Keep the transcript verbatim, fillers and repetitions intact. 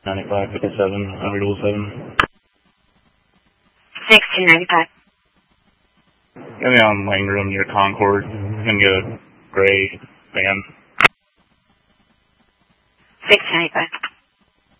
ninety-five fifty-seven, under double seven. sixteen ninety-five. Get me on lane room near Concord. Gonna get a gray van. sixteen ninety-five.